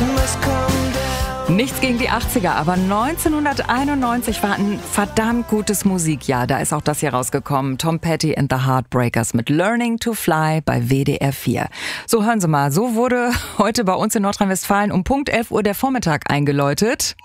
Nichts gegen die 80er, aber 1991 war ein verdammt gutes Musikjahr. Da ist auch das hier rausgekommen. Tom Petty and the Heartbreakers mit Learning to Fly bei WDR 4. So, hören Sie mal, so wurde heute bei uns in Nordrhein-Westfalen um Punkt 11 Uhr der Vormittag eingeläutet.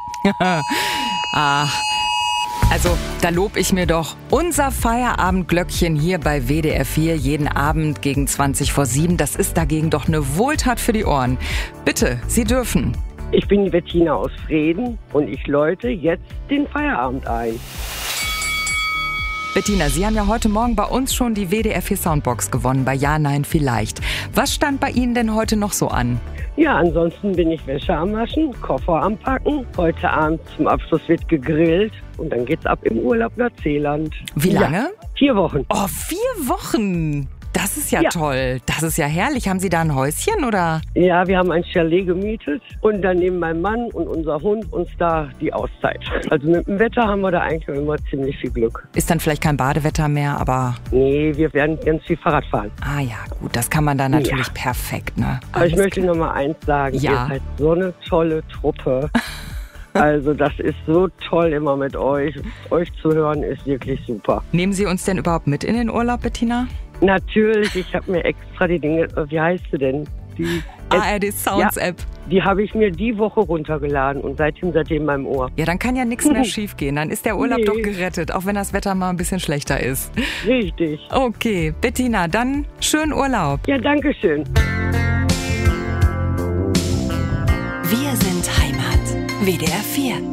Also, da lob ich mir doch unser Feierabendglöckchen hier bei WDR 4 jeden Abend gegen 7:20. Das ist dagegen doch eine Wohltat für die Ohren. Bitte, Sie dürfen. Ich bin die Bettina aus Vreden und ich läute jetzt den Feierabend ein. Bettina, Sie haben ja heute Morgen bei uns schon die WDR 4 Soundbox gewonnen bei Ja, Nein, Vielleicht. Was stand bei Ihnen denn heute noch so an? Ja, ansonsten bin ich Wäsche am Waschen, Koffer am Packen. Heute Abend zum Abschluss wird gegrillt und dann geht's ab im Urlaub nach Zeeland. Wie lange? Ja, 4 Wochen. Oh, 4 Wochen! Das ist ja toll. Das ist ja herrlich. Haben Sie da ein Häuschen oder? Ja, wir haben ein Chalet gemietet und dann nehmen mein Mann und unser Hund uns da die Auszeit. Also mit dem Wetter haben wir da eigentlich immer ziemlich viel Glück. Ist dann vielleicht kein Badewetter mehr, aber... Nee, wir werden ganz viel Fahrrad fahren. Ah ja, gut, das kann man da natürlich perfekt, ne? Aber ich möchte noch mal eins sagen. Ihr seid so eine tolle Truppe. Also das ist so toll immer mit euch. Euch zu hören ist wirklich super. Nehmen Sie uns denn überhaupt mit in den Urlaub, Bettina? Natürlich, ich habe mir extra die Dinge, wie heißt sie denn? Die ARD Sounds App. Die habe ich mir die Woche runtergeladen und seitdem in meinem Ohr. Ja, dann kann ja nichts mehr schief gehen. Dann ist der Urlaub doch gerettet, auch wenn das Wetter mal ein bisschen schlechter ist. Richtig. Okay, Bettina, dann schönen Urlaub. Ja, danke schön. Wir sind Heimat. WDR 4.